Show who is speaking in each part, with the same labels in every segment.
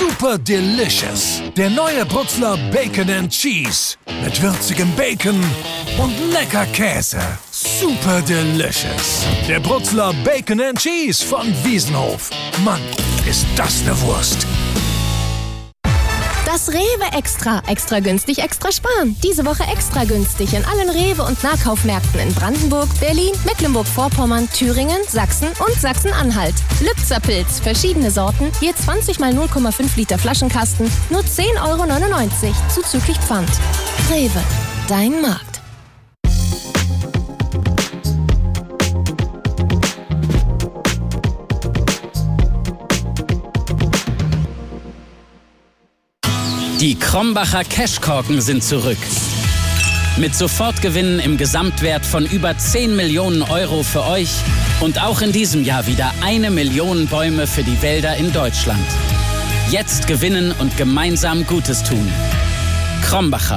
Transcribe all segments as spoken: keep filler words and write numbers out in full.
Speaker 1: Super Delicious. Der neue Brutzler Bacon and Cheese. Mit würzigem Bacon und lecker Käse. Super Delicious. Der Brutzler Bacon and Cheese von Wiesenhof. Mann, ist das eine Wurst.
Speaker 2: Das Rewe Extra. Extra günstig, extra sparen. Diese Woche extra günstig in allen Rewe- und Nahkaufmärkten in Brandenburg, Berlin, Mecklenburg-Vorpommern, Thüringen, Sachsen und Sachsen-Anhalt. Lübzer Pilz, verschiedene Sorten, je zwanzig mal null Komma fünf Liter Flaschenkasten, nur zehn Euro neunundneunzig, zuzüglich Pfand. Rewe, dein Markt.
Speaker 3: Die Krombacher Cashkorken sind zurück. Mit Sofortgewinnen im Gesamtwert von über zehn Millionen Euro für euch und auch in diesem Jahr wieder eine Million Bäume für die Wälder in Deutschland. Jetzt gewinnen und gemeinsam Gutes tun. Krombacher.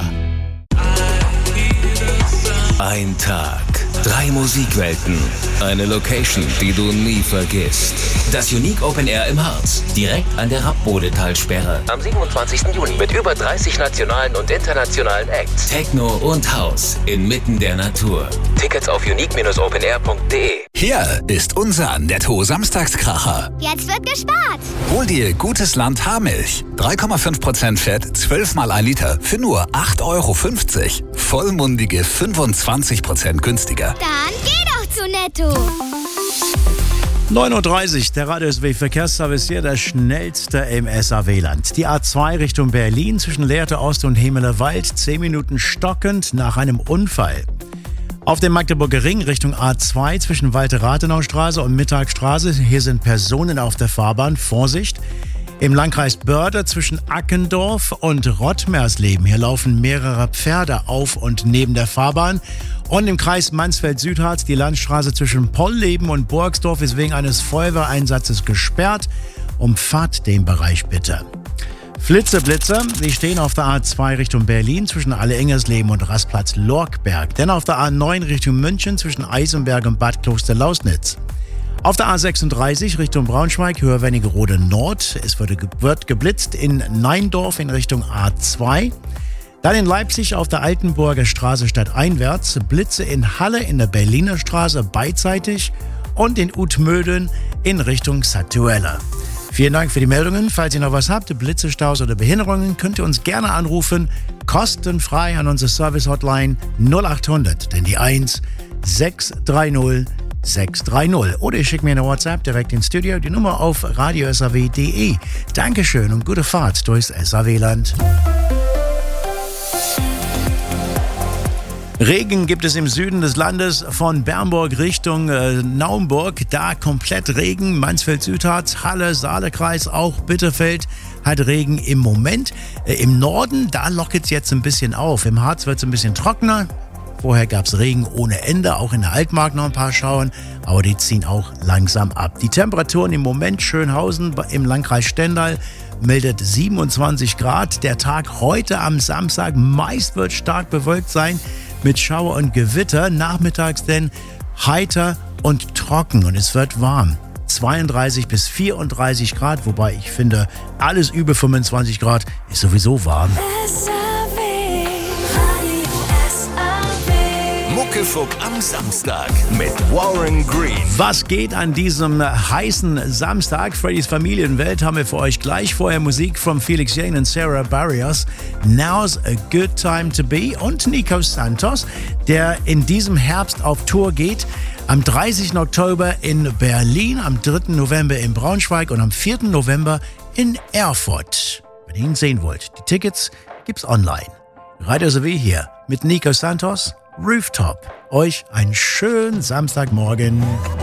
Speaker 4: Ein Tag, drei Musikwelten, eine Location, die du nie vergisst. Das Unique Open Air im Harz, direkt an der Rappbodetalsperre. Am siebenundzwanzigsten Juni mit über dreißig nationalen und internationalen Acts. Techno und House inmitten der Natur. Tickets auf unique Bindestrich open air punkt de.
Speaker 5: Hier ist unser Netto-Samstagskracher.
Speaker 6: Jetzt wird gespart.
Speaker 5: Hol dir Gutes Land Haarmilch. drei Komma fünf Prozent Fett, zwölf mal ein Liter für nur acht Euro fünfzig. Vollmundige fünfundzwanzig Prozent günstiger.
Speaker 6: Dann geh doch zu Netto.
Speaker 7: neun Uhr dreißig, der Radio S W Verkehrsservice hier, der schnellste im S A W-Land. Die A zwei Richtung Berlin zwischen Lehrte Ost und Hemelerwald, zehn Minuten stockend nach einem Unfall. Auf dem Magdeburger Ring Richtung A zwei zwischen Walter-Rathenau-Straße und Mittagstraße, hier sind Personen auf der Fahrbahn, Vorsicht. Im Landkreis Börde zwischen Ackendorf und Rottmersleben, hier laufen mehrere Pferde auf und neben der Fahrbahn. Und im Kreis Mansfeld-Südharz, die Landstraße zwischen Pollleben und Burgsdorf ist wegen eines Feuerwehreinsatzes gesperrt. Umfahrt den Bereich bitte. Flitzeblitzer, die stehen auf der A zwei Richtung Berlin zwischen Alle-Engersleben und Rastplatz Lorkberg. Dann auf der A neun Richtung München zwischen Eisenberg und Bad Kloster-Lausnitz. Auf der A sechsunddreißig Richtung Braunschweig, Höher-Wernigerode Nord. Es wird, wird geblitzt in Neindorf in Richtung A zwei. Dann in Leipzig auf der Altenburger Straße stadteinwärts. Blitze in Halle in der Berliner Straße beidseitig und in Utmöden in Richtung Satuella. Vielen Dank für die Meldungen. Falls ihr noch was habt, Blitzestaus oder Behinderungen, könnt ihr uns gerne anrufen. Kostenfrei an unsere Service-Hotline null acht hundert, denn die eins sechs drei null sechs drei null. Oder ihr schickt mir eine WhatsApp direkt ins Studio, die Nummer auf radio s a w punkt de. Dankeschön und gute Fahrt durchs S A W-Land. Regen gibt es im Süden des Landes von Bernburg Richtung äh, Naumburg. Da komplett Regen. Mansfeld-Südharz, Halle, Saalekreis, auch Bitterfeld hat Regen im Moment. Äh, Im Norden, da lockert es jetzt ein bisschen auf. Im Harz wird es ein bisschen trockener. Vorher gab es Regen ohne Ende, auch in der Altmark noch ein paar Schauern, aber die ziehen auch langsam ab. Die Temperaturen im Moment, Schönhausen im Landkreis Stendal meldet siebenundzwanzig Grad. Der Tag heute am Samstag meist wird stark bewölkt sein mit Schauer und Gewitter. Nachmittags denn heiter und trocken und es wird warm. zweiunddreißig bis vierunddreißig Grad, wobei ich finde, alles über fünfundzwanzig Grad ist sowieso warm.
Speaker 4: Muckefuck am Samstag mit Warren Green.
Speaker 7: Was geht an diesem heißen Samstag? Freddys Familienwelt haben wir für euch gleich. Vorher Musik von Felix Jaehn und Sarah Barrios. Now's a good time to be. Und Nico Santos, der in diesem Herbst auf Tour geht. Am dreißigsten Oktober in Berlin, am dritten November in Braunschweig und am vierten November in Erfurt. Wenn ihr ihn sehen wollt, die Tickets gibt's online. Radio S A W hier mit Nico Santos. Rooftop. Euch einen schönen Samstagmorgen.